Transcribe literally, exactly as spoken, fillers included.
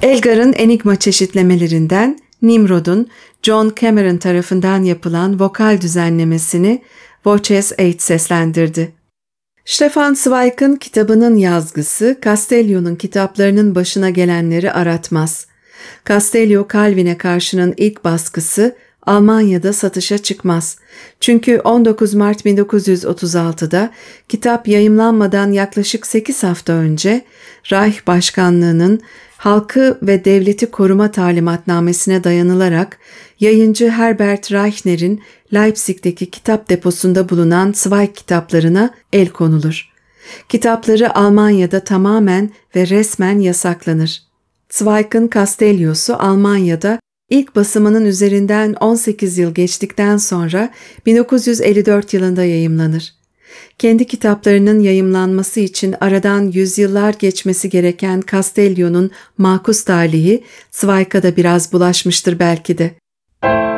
Elgar'ın Enigma çeşitlemelerinden Nimrod'un John Cameron tarafından yapılan vokal düzenlemesini Voces eight seslendirdi. Stefan Zweig'ın kitabının yazgısı, Castellio'nun kitaplarının başına gelenleri aratmaz. Castellio Calvin'e karşının ilk baskısı Almanya'da satışa çıkmaz. Çünkü on dokuz Mart bin dokuz yüz otuz altıda kitap yayımlanmadan yaklaşık sekiz hafta önce Reich Başkanlığı'nın Halkı ve Devleti Koruma Talimatnamesine dayanılarak yayıncı Herbert Reichner'in Leipzig'teki kitap deposunda bulunan Zweig kitaplarına el konulur. Kitapları Almanya'da tamamen ve resmen yasaklanır. Zweig'ın Castellio'su Almanya'da ilk basımının üzerinden on sekiz yıl geçtikten sonra bin dokuz yüz elli dört yılında yayımlanır. Kendi kitaplarının yayımlanması için aradan yüzyıllar geçmesi gereken Castellio'nun makus talihi Zweig'a da biraz bulaşmıştır belki de.